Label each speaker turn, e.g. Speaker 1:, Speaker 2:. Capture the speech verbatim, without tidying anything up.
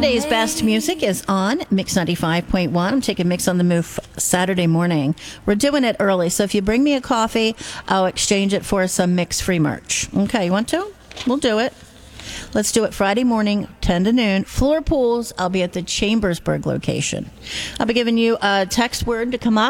Speaker 1: Today's best music is on Mix ninety-five point one. I'm taking Mix on the Move Saturday morning. We're doing it early, so if you bring me a coffee, I'll exchange it for some Mix free merch. Okay, you want to? We'll do it. Let's do it Friday morning, ten to noon. Floor pools, I'll be at the Chambersburg location. I'll be giving you a text word to come up.